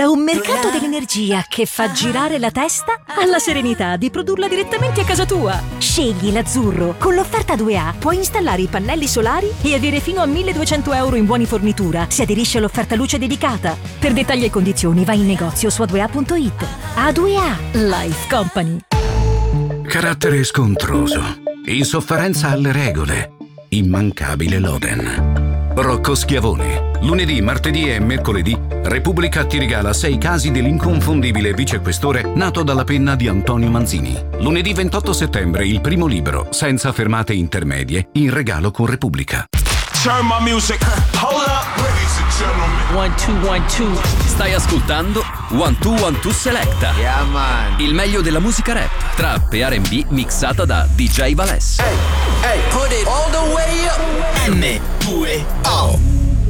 Da un mercato dell'energia che fa girare la testa alla serenità di produrla direttamente a casa tua. Scegli l'azzurro. Con l'offerta 2A puoi installare i pannelli solari e avere fino a 1.200 euro in buoni fornitura se aderisci all'offerta luce dedicata. Per dettagli e condizioni vai in negozio su A2A.it. A2A Life Company. Carattere scontroso, insofferenza alle regole, immancabile Loden. Rocco Schiavone. Lunedì, martedì e mercoledì Repubblica ti regala 6 casi dell'inconfondibile vicequestore nato dalla penna di Antonio Manzini. Lunedì 28 settembre il primo libro, senza fermate intermedie, in regalo con Repubblica. Turn my music. Hold up, ladies and gentlemen. 1, 2, 1, 2. Stai ascoltando 1, 2, 1, 2 Selecta. Yeah, man. Il meglio della musica rap, trap e R&B mixata da DJ Vales. Hey, put it all the way up.